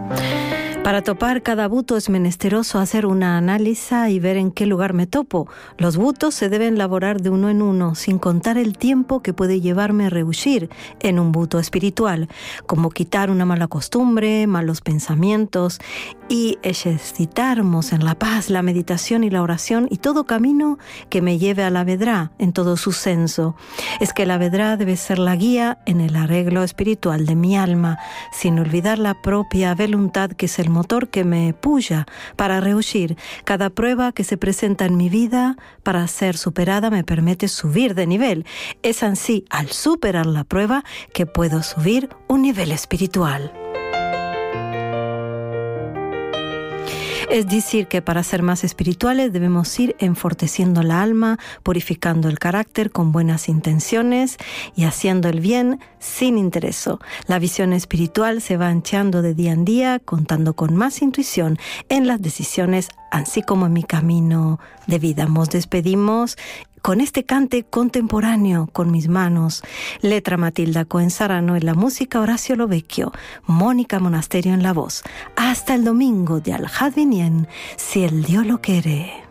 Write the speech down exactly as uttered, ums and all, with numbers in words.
Para topar cada buto es menesteroso hacer una análisis y ver en qué lugar me topo. Los butos se deben elaborar de uno en uno, sin contar el tiempo que puede llevarme a rehuir en un buto espiritual, como quitar una mala costumbre, malos pensamientos, y ejercitarnos en la paz, la meditación y la oración, y todo camino que me lleve a la vedrá en todo su senso. Es que la vedrá debe ser la guía en el arreglo espiritual de mi alma, sin olvidar la propia voluntad, que es el motor que me puya para rehuir. Cada prueba que se presenta en mi vida para ser superada me permite subir de nivel. Es así, al superar la prueba, que puedo subir un nivel espiritual. Es decir, que para ser más espirituales debemos ir enfortaleciendo la alma, purificando el carácter con buenas intenciones y haciendo el bien sin interés. La visión espiritual se va anchando de día en día, contando con más intuición en las decisiones, así como en mi camino de vida. Nos despedimos con este cante contemporáneo con mis manos. Letra Matilda Coenzarano en la música, Horacio Lovecchio, Mónica Monasterio en la voz. Hasta el domingo de Al Hadvinien, si el Dios lo quiere.